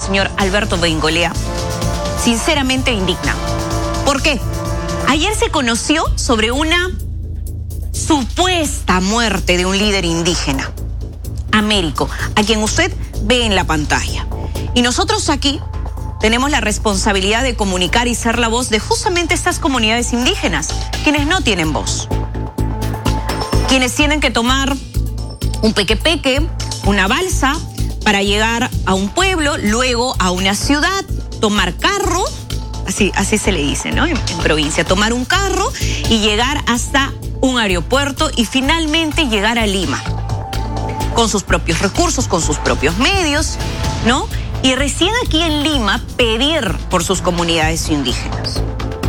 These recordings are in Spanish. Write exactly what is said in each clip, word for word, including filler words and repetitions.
señor Alberto Bengolea, sinceramente indigna. ¿Por qué? Ayer se conoció sobre una supuesta muerte de un líder indígena, Américo, a quien usted ve en la pantalla. Y nosotros aquí tenemos la responsabilidad de comunicar y ser la voz de justamente estas comunidades indígenas, quienes no tienen voz. Quienes tienen que tomar un pequepeque, una balsa, para llegar a un pueblo, luego a una ciudad, tomar carro, así, así se le dice, ¿no? En, en provincia, tomar un carro y llegar hasta un aeropuerto y finalmente llegar a Lima, con sus propios recursos, con sus propios medios, ¿no? Y recién aquí en Lima pedir por sus comunidades indígenas.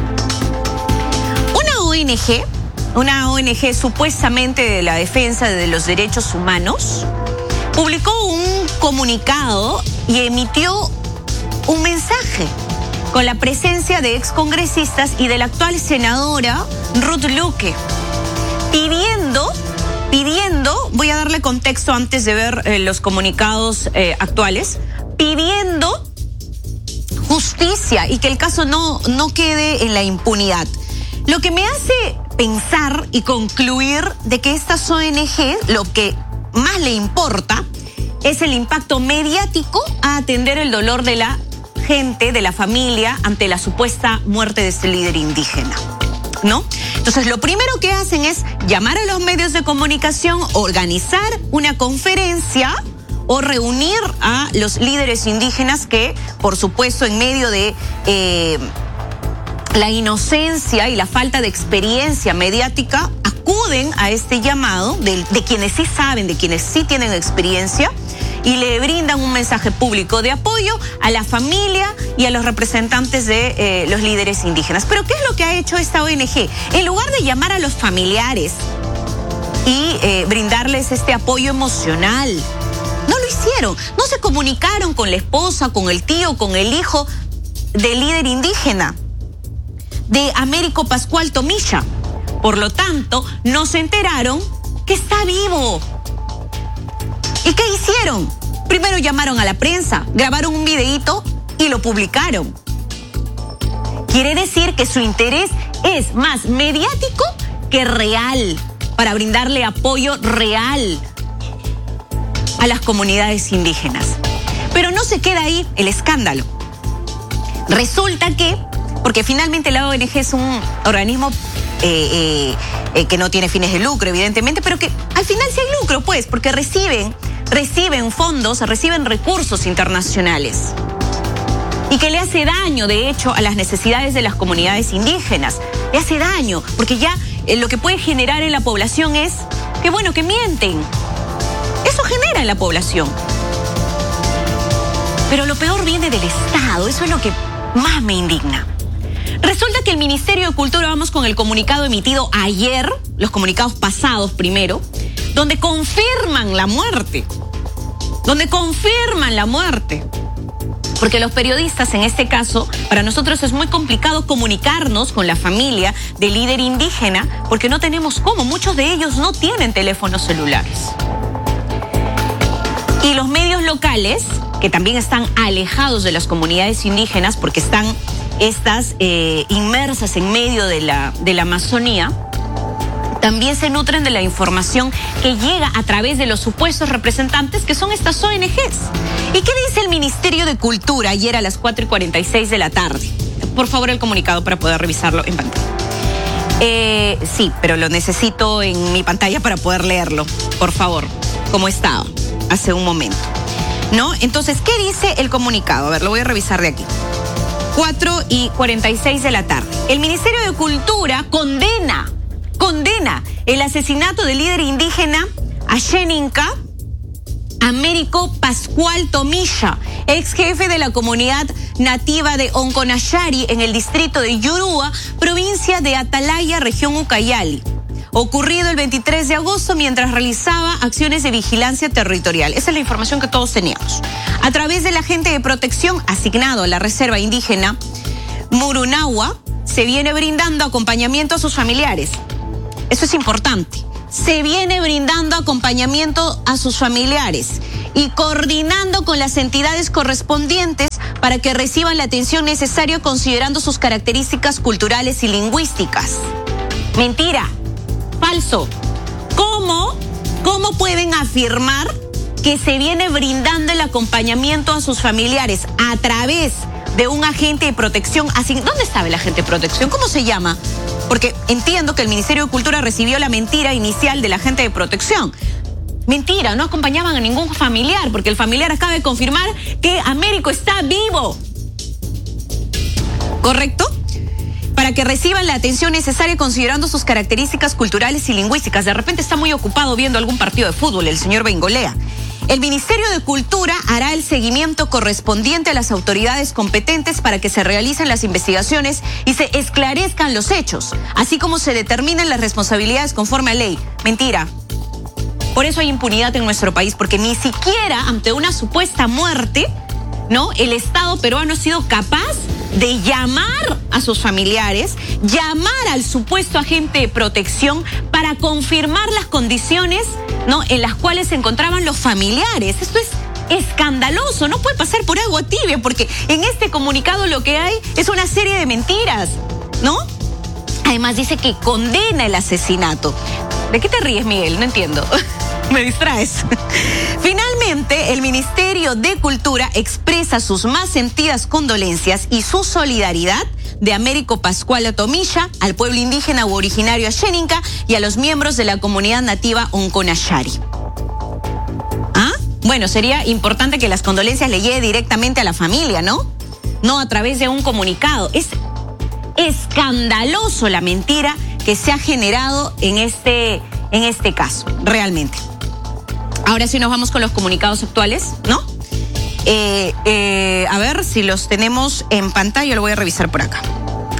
Una O N G, una O N G supuestamente de la defensa de los derechos humanos, publicó un comunicado y emitió un mensaje con la presencia de excongresistas y de la actual senadora Ruth Luque, pidiendo, pidiendo, voy a darle contexto antes de ver eh, los comunicados eh, actuales, pidiendo justicia y que el caso no, no quede en la impunidad. Lo que me hace pensar y concluir de que estas O N G lo que más le importa es el impacto mediático a atender el dolor de la gente, de la familia, ante la supuesta muerte de este líder indígena, ¿no? Entonces, lo primero que hacen es llamar a los medios de comunicación, organizar una conferencia o reunir a los líderes indígenas que, por supuesto, en medio de eh, la inocencia y la falta de experiencia mediática, acuden a este llamado de, de quienes sí saben, de quienes sí tienen experiencia, y le brindan un mensaje público de apoyo a la familia y a los representantes de eh, los líderes indígenas. Pero ¿qué es lo que ha hecho esta O N G? En lugar de llamar a los familiares y eh, brindarles este apoyo emocional, no lo hicieron. No se comunicaron con la esposa, con el tío, con el hijo del líder indígena, de Américo Pascual Tomilla. Por lo tanto, no se enteraron que está vivo. ¿Y qué hicieron? Primero llamaron a la prensa, grabaron un videíto y lo publicaron. Quiere decir que su interés es más mediático que real, para brindarle apoyo real a las comunidades indígenas. Pero no se queda ahí el escándalo. Resulta que, porque finalmente la O N G es un organismo eh, eh, eh, que no tiene fines de lucro, evidentemente, pero que al final sí hay lucro, pues, porque reciben, reciben fondos, reciben recursos internacionales. Y que le hace daño, de hecho, a las necesidades de las comunidades indígenas. Le hace daño, porque ya eh, lo que puede generar en la población es que, bueno, que mienten. Eso genera en la población. Pero lo peor viene del Estado, eso es lo que más me indigna. Resulta que el Ministerio de Cultura, vamos con el comunicado emitido ayer, los comunicados pasados primero, donde confirman la muerte, donde confirman la muerte. Porque los periodistas, en este caso, para nosotros es muy complicado comunicarnos con la familia del líder indígena, porque no tenemos cómo, muchos de ellos no tienen teléfonos celulares. Y los medios locales, que también están alejados de las comunidades indígenas, porque están estas eh, inmersas en medio de la, de la Amazonía, también se nutren de la información que llega a través de los supuestos representantes que son estas O N Ges. ¿Y qué dice el Ministerio de Cultura ayer a las cuatro y cuarenta y seis de la tarde? Por favor, el comunicado para poder revisarlo en pantalla. Eh, sí, pero lo necesito en mi pantalla para poder leerlo, por favor, como estaba hace un momento, ¿no? Entonces, ¿qué dice el comunicado? A ver, lo voy a revisar de aquí. cuatro y cuarenta y seis de la tarde. El Ministerio de Cultura condena, condena el asesinato del líder indígena Asheninka Américo Pascual Tomilla, ex jefe de la comunidad nativa de Onconayari en el distrito de Yurúa, provincia de Atalaya, región Ucayali, ocurrido el veintitrés de agosto mientras realizaba acciones de vigilancia territorial. Esa es la información que todos teníamos. A través del agente de protección asignado a la reserva indígena Murunagua, se viene brindando acompañamiento a sus familiares. Eso es importante. Se viene brindando acompañamiento a sus familiares y coordinando con las entidades correspondientes para que reciban la atención necesaria considerando sus características culturales y lingüísticas. Mentira, falso. ¿Cómo, cómo pueden afirmar que se viene brindando el acompañamiento a sus familiares a través de un agente de protección? Así, ¿dónde estaba el agente de protección? ¿Cómo se llama? Porque entiendo que el Ministerio de Cultura recibió la mentira inicial del agente de protección. Mentira, no acompañaban a ningún familiar, porque el familiar acaba de confirmar que Américo está vivo. ¿Correcto? Para que reciban la atención necesaria considerando sus características culturales y lingüísticas. De repente está muy ocupado viendo algún partido de fútbol, el señor Bengolea. El Ministerio de Cultura hará el seguimiento correspondiente a las autoridades competentes para que se realicen las investigaciones y se esclarezcan los hechos, así como se determinen las responsabilidades conforme a ley. Mentira. Por eso hay impunidad en nuestro país, porque ni siquiera ante una supuesta muerte, ¿no?, el Estado peruano ha sido capaz de llamar a sus familiares, llamar al supuesto agente de protección para confirmar las condiciones, ¿no?, en las cuales se encontraban los familiares. Esto es escandaloso, no puede pasar por agua tibia, porque en este comunicado lo que hay es una serie de mentiras, ¿no? Además dice que condena el asesinato. ¿De qué te ríes, Miguel? No entiendo. Me distraes. Finalmente, el Ministerio de Cultura expresa sus más sentidas condolencias y su solidaridad de Américo Pascual Atomilla, al pueblo indígena u originario Ashéninka y a los miembros de la comunidad nativa Onconashari. ¿Ah? Bueno, sería importante que las condolencias le lleguen directamente a la familia, ¿no? No a través de un comunicado. Es escandaloso la mentira que se ha generado en este, en este caso, realmente. Ahora sí nos vamos con los comunicados actuales, ¿no? Eh, eh, a ver si los tenemos en pantalla, lo voy a revisar por acá.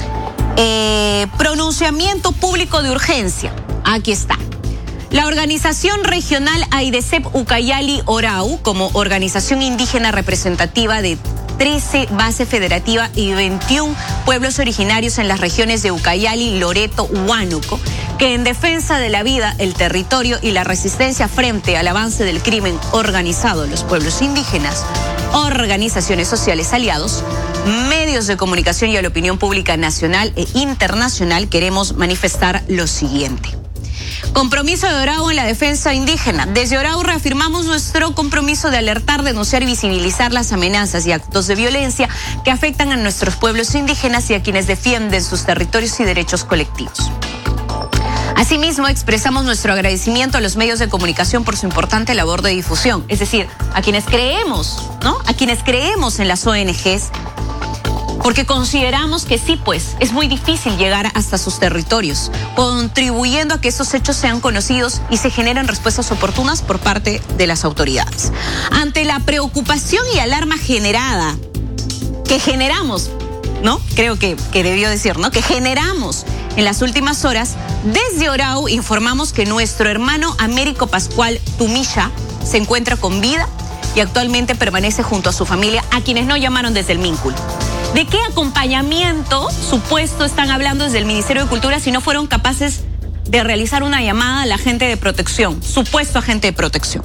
Eh, pronunciamiento público de urgencia. Aquí está. La organización regional Aidesep Ucayali Orau, como organización indígena representativa de trece bases federativas y veintiún pueblos originarios en las regiones de Ucayali, Loreto, Huánuco, que en defensa de la vida, el territorio y la resistencia frente al avance del crimen organizado de los pueblos indígenas, organizaciones sociales aliados, medios de comunicación y a la opinión pública nacional e internacional, queremos manifestar lo siguiente. Compromiso de Orau en la defensa indígena. Desde Orau reafirmamos nuestro compromiso de alertar, denunciar y visibilizar las amenazas y actos de violencia que afectan a nuestros pueblos indígenas y a quienes defienden sus territorios y derechos colectivos. Asimismo, expresamos nuestro agradecimiento a los medios de comunicación por su importante labor de difusión, es decir, a quienes creemos, ¿no? A quienes creemos en las O N Ges, porque consideramos que sí, pues, es muy difícil llegar hasta sus territorios, contribuyendo a que estos hechos sean conocidos y se generen respuestas oportunas por parte de las autoridades. Ante la preocupación y alarma generada, que generamos, ¿no? Creo que, que debió decir, ¿no? Que generamos en las últimas horas, desde Orau informamos que nuestro hermano Américo Pascual Tumilla se encuentra con vida y actualmente permanece junto a su familia, a quienes no llamaron desde el Míncul. ¿De qué acompañamiento supuesto están hablando desde el Ministerio de Cultura si no fueron capaces de realizar una llamada al agente de protección, supuesto agente de protección?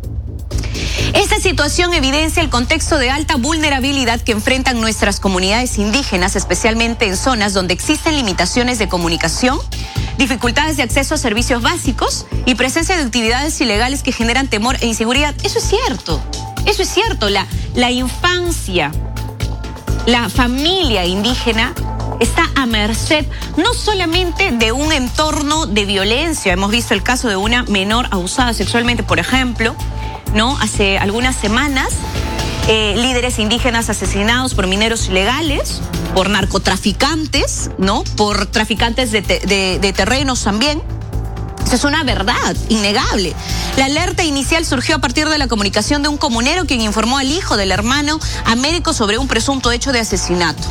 Esta situación evidencia el contexto de alta vulnerabilidad que enfrentan nuestras comunidades indígenas, especialmente en zonas donde existen limitaciones de comunicación, dificultades de acceso a servicios básicos y presencia de actividades ilegales que generan temor e inseguridad. Eso es cierto, eso es cierto. La, la infancia, la familia indígena está a merced no solamente de un entorno de violencia. Hemos visto el caso de una menor abusada sexualmente, por ejemplo, ¿no? Hace algunas semanas, eh, líderes indígenas asesinados por mineros ilegales, por narcotraficantes, ¿no? Por traficantes de, te, de, de terrenos también. Eso es una verdad innegable. La alerta inicial surgió a partir de la comunicación de un comunero quien informó al hijo del hermano Américo sobre un presunto hecho de asesinato.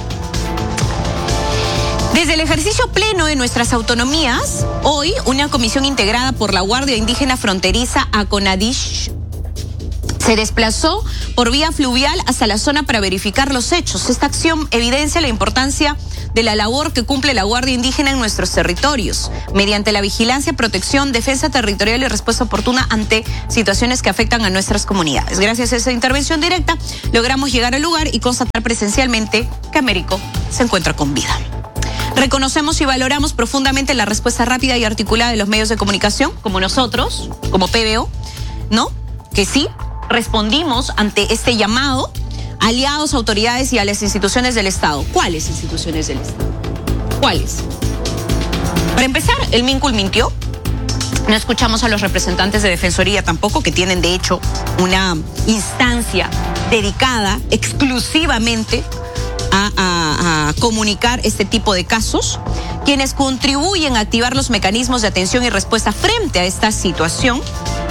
Desde el ejercicio pleno de nuestras autonomías, hoy una comisión integrada por la Guardia Indígena Fronteriza Aconadish se desplazó por vía fluvial hasta la zona para verificar los hechos. Esta acción evidencia la importancia de la labor que cumple la Guardia Indígena en nuestros territorios, mediante la vigilancia, protección, defensa territorial y respuesta oportuna ante situaciones que afectan a nuestras comunidades. Gracias a esa intervención directa, logramos llegar al lugar y constatar presencialmente que Américo se encuentra con vida. Reconocemos y valoramos profundamente la respuesta rápida y articulada de los medios de comunicación, como nosotros, como P B O, ¿no? Que sí, respondimos ante este llamado, aliados, autoridades y a las instituciones del Estado. ¿Cuáles instituciones del Estado? ¿Cuáles? Para empezar, el MINCUL mintió. No escuchamos a los representantes de Defensoría tampoco, que tienen de hecho una instancia dedicada exclusivamente a, a, a comunicar este tipo de casos, quienes contribuyen a activar los mecanismos de atención y respuesta frente a esta situación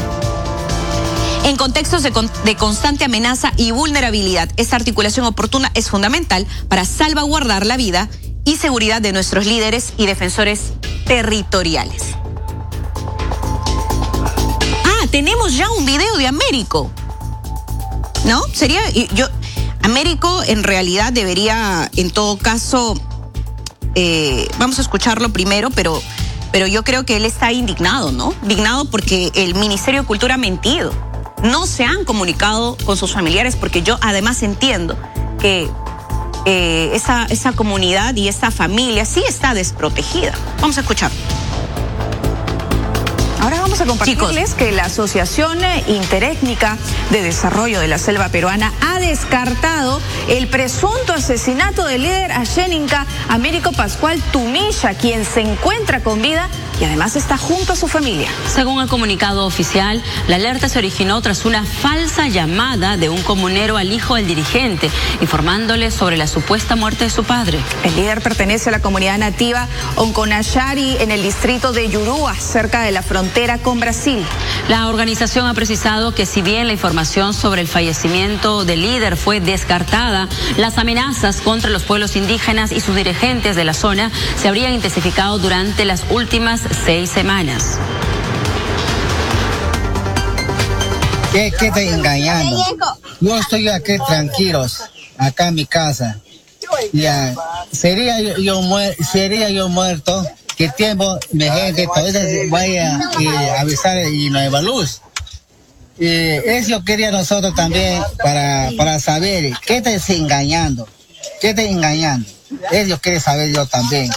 en contextos de, con, de constante amenaza y vulnerabilidad. Esta articulación oportuna es fundamental para salvaguardar la vida y seguridad de nuestros líderes y defensores territoriales. Ah, tenemos ya un video de Américo, ¿no? Sería, yo, Américo en realidad debería, en todo caso, eh, vamos a escucharlo primero, pero, pero yo creo que él está indignado, ¿no? Indignado porque el Ministerio de Cultura ha mentido. No se han comunicado con sus familiares, porque yo además entiendo que eh, esa, esa comunidad y esta familia sí está desprotegida. Vamos a escuchar. Ahora vamos a compartirles que la Asociación Interétnica de Desarrollo de la Selva Peruana ha descartado el presunto asesinato del líder Asheninka Américo Pascual Tumilla, quien se encuentra con vida y además está junto a su familia. Según el comunicado oficial, la alerta se originó tras una falsa llamada de un comunero al hijo del dirigente, informándole sobre la supuesta muerte de su padre. El líder pertenece a la comunidad nativa Onconashari en el distrito de Yurúa, cerca de la frontera con Brasil. La organización ha precisado que si bien la información sobre el fallecimiento del líder fue descartada, las amenazas contra los pueblos indígenas y sus dirigentes de la zona se habrían intensificado durante las últimas seis semanas. ¿Qué, qué te engañando? Yo estoy aquí tranquilos, acá en mi casa. Ya, sería yo, yo, muer, sería yo muerto, que tiempo mi gente todavía vaya a avisar y Nueva Luz. Y eso quería nosotros también para, para saber qué te está engañando, qué te está engañando. Ellos quieren saber yo también.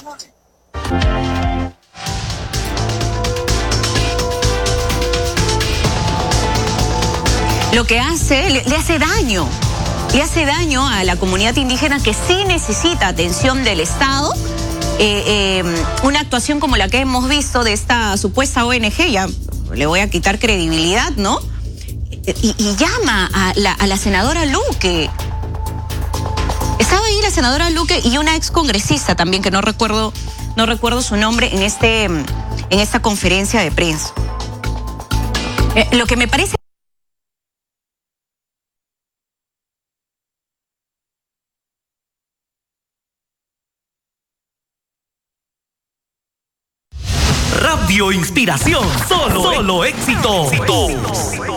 Lo que hace, le, le hace daño, le hace daño a la comunidad indígena que sí necesita atención del Estado. Eh, eh, una actuación como la que hemos visto de esta supuesta O N G, ya le voy a quitar credibilidad, ¿no? Y, y llama a la, a la senadora Luque. Estaba ahí la senadora Luque y una excongresista también, que no recuerdo, no recuerdo su nombre, en, este, en esta conferencia de prensa. Eh, lo que me parece... Radio Inspiración, solo, solo éxito. éxito.